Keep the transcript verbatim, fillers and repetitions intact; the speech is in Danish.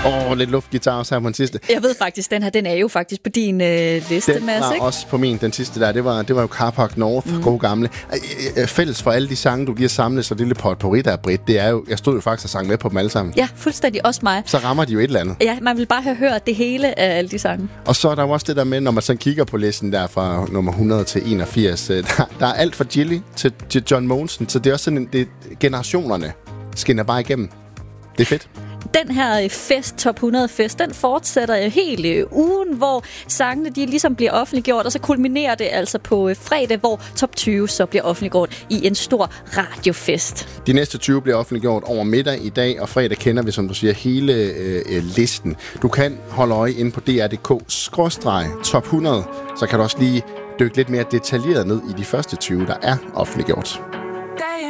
Åh, oh, lidt luftgitar også her på den sidste. Jeg ved faktisk, den her, den er jo faktisk på din øh, liste, Den Mads, var ikke? også på min, den sidste der. Det var, det var jo Carpark North, mm. gode gamle. Fælles for alle de sange, du lige har samlet, så lille potpourri der, Britt, det er jo, jeg stod jo faktisk og sang med på dem alle sammen. Ja, fuldstændig. Også mig. Så rammer de jo et eller andet. Ja, man vil bare have hørt det hele af alle de sange. Og så er der jo også det der med, når man så kigger på listen der fra nummer hundrede til enogfirs. Der, der er alt fra Jilly til, til John Mogensen, så det er også sådan, det, generationerne skinner bare igennem. Det er fedt. Den her fest, Top hundrede fest, den fortsætter hele ugen, hvor sangene de ligesom bliver offentliggjort, og så kulminerer det altså på fredag, hvor Top tyve så bliver offentliggjort i en stor radiofest. De næste tyve bliver offentliggjort over middag i dag, og fredag kender vi, som du siger, hele øh, listen. Du kan holde øje inde på d r punktum d k skråstreg top hundrede, så kan du også lige dykke lidt mere detaljeret ned i de første tyve, der er offentliggjort.